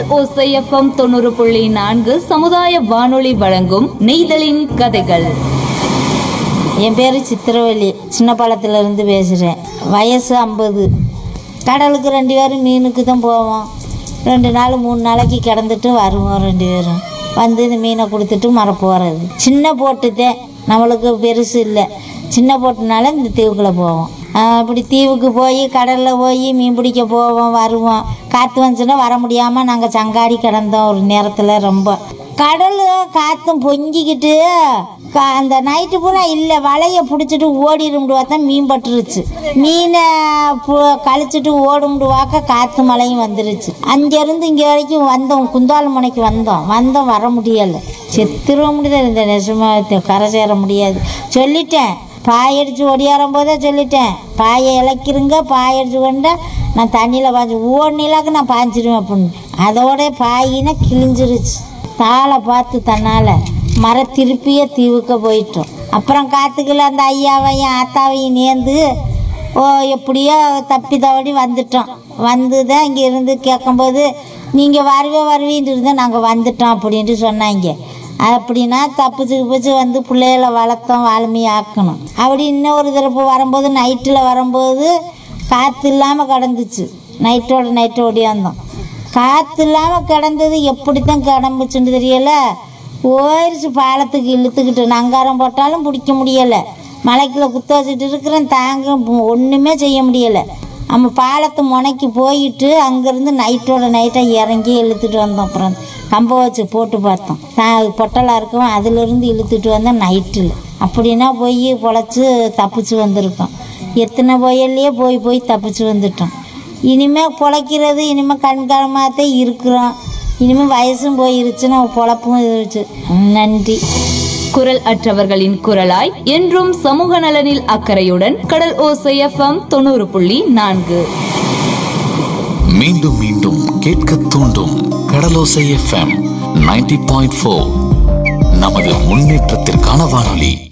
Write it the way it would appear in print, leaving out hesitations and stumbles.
ஓசை எஃப்எம் 90.4 சமுதாய வானொலி வழங்கும் நெய்தலின் கதைகள். என் பேர் சித்திரவள்ளி, சின்ன பாலத்திலேருந்து பேசுகிறேன். வயசு 50. கடலுக்கு 2 பேரும் மீனுக்கு தான் போவோம். 2 நாள் 3 நாளைக்கு கிடந்துட்டு வருவோம். 2 பேரும் வந்து இந்த மீனை கொடுத்துட்டு மர போகிறது. சின்ன போட்டு தான், நம்மளுக்கு பெருசு இல்லை. சின்ன போட்டுனால இந்த தீவுக்குள்ளே போவோம். அப்படி தீவுக்கு போய் கடலில் போய் மீன் பிடிக்க போவோம், வருவோம். காற்று வந்துச்சுன்னா வர முடியாமல் நாங்கள் சங்காடி கிடந்தோம். ஒரு நேரத்தில் ரொம்ப கடல் காற்றும் பொங்கிக்கிட்டு அந்த நைட்டு பூரா இல்லை, வலையை பிடிச்சிட்டு ஓடிடும்டு பார்த்தா மீன் பட்டுருச்சு. மீனை கழிச்சிட்டு ஓடும்டு வாக்க காற்று மழையும் வந்துருச்சு. அங்கேருந்து இங்கே வரைக்கும் வந்தோம், குந்தால் முனைக்கு வந்தோம் வர முடியலை. செத்துருவ முடியல, இந்த நெசமாக கரை சேர முடியாது. சொல்லிட்டேன், பாயடிச்சு ஒடியாரும் போதே சொல்லிட்டேன், பாயை இலக்கிருங்க, பாயடிச்சு கொண்டா நான் தண்ணியில் பாய்ச்சி ஓடினாக்க நான் பாய்ச்சிடுவேன் அப்படின்னு. அதோட பாயினா கிழிஞ்சிருச்சு. தாளை பார்த்து தன்னால் மர திருப்பியே தீவுக்க போயிட்டோம். அப்புறம் காற்றுக்குள்ள அந்த ஐயாவையும் ஆத்தாவையும் நேர்ந்து எப்படியோ தப்பி தவடி வந்துட்டோம். வந்து தான் இங்கே இருந்து கேட்கும்போது நீங்கள் வருவீன்ட்டு இருந்தால் நாங்கள் வந்துட்டோம் அப்படின்ட்டு சொன்னாங்க. அப்படின்னா தப்பிச்சு வந்து பிள்ளைகளை வளர்த்தோம், வால்மையாக்கணும். அப்படி இன்னொரு தரப்பு வரும்போது நைட்டில் வரும்போது காற்று இல்லாமல் கிடந்துச்சு. நைட்டோட ஓடியாந்தோம். காற்று இல்லாமல் கிடந்தது எப்படித்தான் கிடம்புச்சுன்னு தெரியலை. போயிடுச்சு, பாலத்துக்கு இழுத்துக்கிட்டு நங்காரம் போட்டாலும் பிடிக்க முடியலை. மலைக்குள்ள குத்த வச்சுட்டு இருக்கிறேன், தாங்க ஒன்றுமே செய்ய முடியலை. நம்ம பாலத்து முனைக்கு போயிட்டு அங்கேருந்து நைட்டாக இறங்கி இழுத்துட்டு வந்தோம். அப்புறம் கம்பை வச்சு போட்டு பார்த்தோம், பொட்டலாக இருக்கும், அதிலிருந்து இழுத்துட்டு வந்தோம் நைட்டில். அப்படின்னா போய் பொழைச்சி தப்பிச்சு வந்திருக்கோம். எத்தனை புயல்லையே போய் தப்பிச்சு வந்துட்டோம். இனிமேல் பொழைக்கிறது இனிமேல் கண்காலமாகத்தான் இருக்கிறோம். இனிமேல் வயசும் போயிருச்சு, நம்ம பொழப்பும் இருந்துச்சு. நன்றி. குரல் அற்றவர்களின் குரலாய் என்றும் சமூக நலனில் அக்கறையுடன் கடல் ஓசை எஃப்எம் 90.4. மீண்டும் மீண்டும் கேட்க தூண்டும் கடலோசை எஃப்எம் 90.4. நமது முன்னேற்றத்திற்கான வானொலி.